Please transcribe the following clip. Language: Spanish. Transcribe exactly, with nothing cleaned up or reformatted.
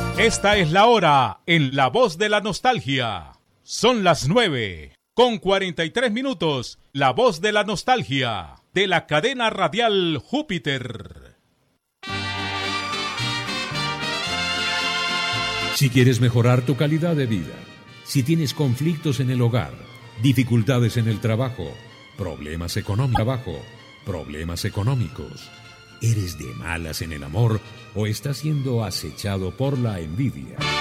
Esta es la hora en La Voz de la Nostalgia. Son las nueve con cuarenta y tres minutos. La Voz de la Nostalgia de la cadena radial Júpiter. Si quieres mejorar tu calidad de vida, si tienes conflictos en el hogar, dificultades en el trabajo, problemas económicos, trabajo, problemas económicos, ¿eres de malas en el amor o estás siendo acechado por la envidia?